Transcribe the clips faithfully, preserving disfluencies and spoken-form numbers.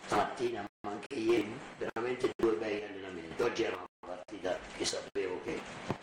stamattina ma anche ieri, veramente due bei allenamenti. Oggi era una partita che sapevo che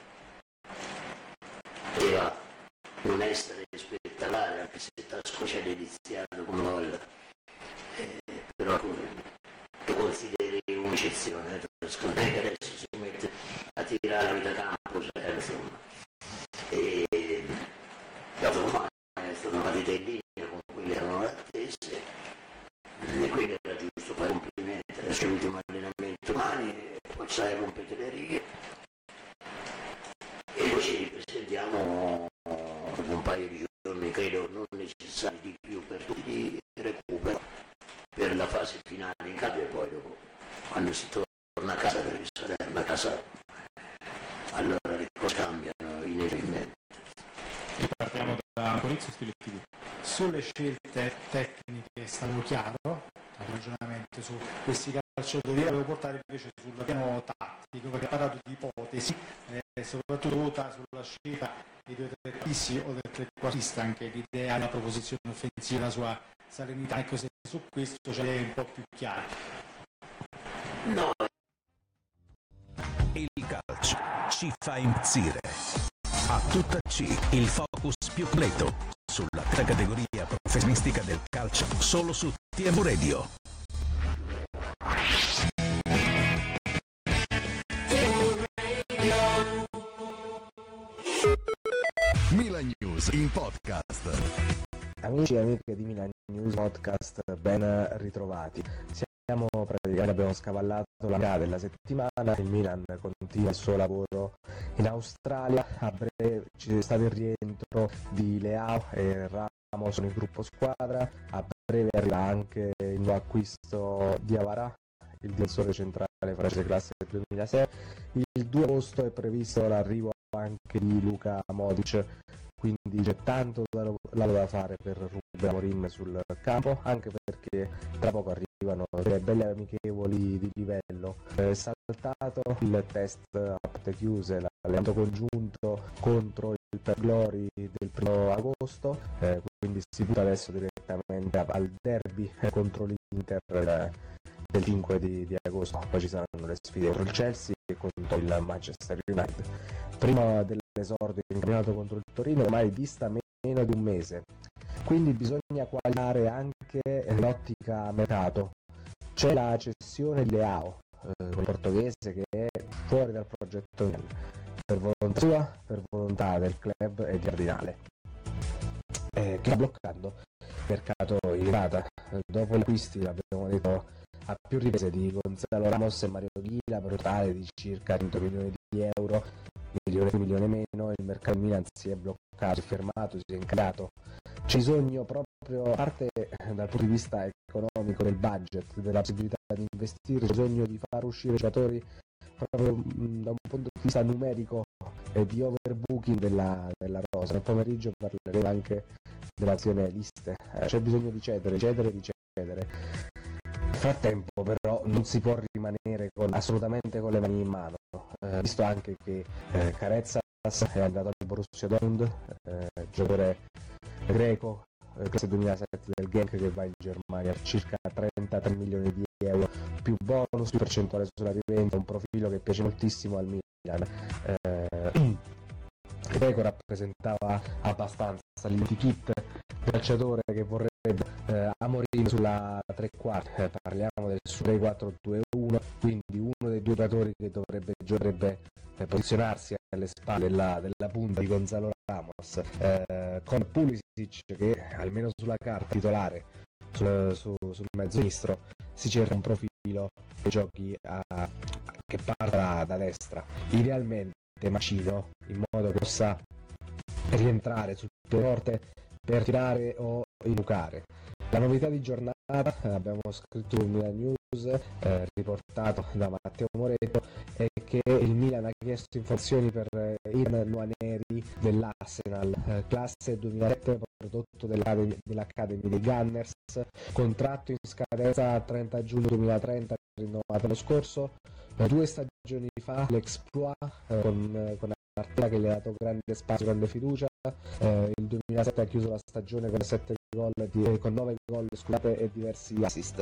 poteva non essere spettacolare, anche se trascorse l'iniziato con gol, eh, però lo consideri un'eccezione, secondo me adesso si mette a tirare da campo, cioè, insomma, e la Roma è stata una partita in linea con quelle che erano le attese, e quindi era giusto fare complimenti. Adesso l'ultimo allenamento domani, poi sai, rompete le righe e poi ci ripresentiamo dopo un paio di giorni, credo non necessari di più per tutti, di recupero per la fase finale in campo, e poi dopo quando si torna a casa, perché Salerno a casa, allora le cose cambiano inevitabilmente. Partiamo da Maurizio Stiletti. Sulle scelte tecniche è stato chiaro il ragionamento su questi calciatori, devo portare invece sul piano tattico, perché ha parlato di ipotesi, eh, soprattutto vota sulla scelta dei due trequartisti o del trequartista, anche l'idea della proposizione offensiva, la sua serenità. Ecco, se su questo c'è un po' più chiaro. No. Il calcio ci fa impazzire. A tutta C, il focus più completo sulla categoria professionistica del calcio, solo su T V Radio. Milan News in podcast. Amici e amiche di Milan News Podcast, ben ritrovati. Siamo praticamente, abbiamo scavallato la metà della settimana, il Milan continua il suo lavoro in Australia, a breve ci sta il rientro di Leao e Ramos nel gruppo squadra, a breve arriva anche il nuovo acquisto di Avarà, il difensore centrale francese classe duemilasei. Il due agosto è previsto l'arrivo anche di Luka Modric, quindi c'è tanto lavoro da fare per Ruben Amorim sul campo, anche perché tra poco arrivano delle belle amichevoli di livello. È saltato il test a porte chiuse, l'allenamento congiunto contro il Per Glory del primo agosto, eh, quindi si punta adesso direttamente al derby contro l'Inter del, del cinque di, di agosto. Poi ci saranno le sfide contro il Chelsea e contro il Manchester United. Prima dell'esordio in campionato contro il Torino ormai dista meno di un mese, quindi bisogna qualificare anche l'ottica mercato. C'è la cessione di Leao, eh, il portoghese, che è fuori dal progetto Milan, per volontà sua, per volontà del club e di Cardinale, eh, che sta bloccando il mercato in data. Dopo gli acquisti, l'abbiamo detto a più riprese, di Gonzalo Ramos e Mario Ghila per un totale di circa cento milioni di euro, milione più milione meno, il mercato Milan si è bloccato, si è fermato, si è incalato. C'è bisogno, proprio a parte dal punto di vista economico, del budget, della possibilità di investire, c'è bisogno di far uscire i giocatori proprio mh, da un punto di vista numerico e di overbooking della, della rosa. Nel pomeriggio parleremo anche dell'azione liste, eh, c'è bisogno di cedere, cedere, di cedere. Nel frattempo però non si può rimanere con, assolutamente con le mani in mano, eh, visto anche che eh, Carezza è andato al Borussia Dortmund, eh, giocatore greco, eh, classe duemilasette del Genk, che va in Germania a circa trentatré milioni di euro, più bonus, più percentuale sulla rivendita, un profilo che piace moltissimo al Milan. Eh, Greco rappresentava abbastanza l'identikit, calciatore che vorrebbe eh, Amorim sulla tre quarti, eh, parliamo del suo tre quattro due uno, quindi uno dei due giocatori che dovrebbe, dovrebbe eh, posizionarsi alle spalle della, della punta di Gonzalo Ramos, eh, con Pulisic che almeno sulla carta titolare sul, su, sul mezzo sinistro. Si cerca un profilo che giochi a, a, che parta da destra, idealmente Macino, in modo che possa rientrare sul pianoforte per tirare o educare. La novità di giornata, abbiamo scritto in Milan News, eh, riportato da Matteo Moretto, è che il Milan ha chiesto informazioni per eh, Ivan Nwaneri dell'Arsenal, eh, classe duemilasette, prodotto dell'Academy, dell'Academy dei Gunners, contratto in scadenza trenta giugno duemilatrenta, rinnovato l'anno scorso. Eh, due stagioni fa l'Exploit, eh, con, eh, con Arteta che gli ha dato grande spazio, grande fiducia. Eh, il duemilasette ha chiuso la stagione con sette gol di, eh, con nove gol, scusate, e diversi assist.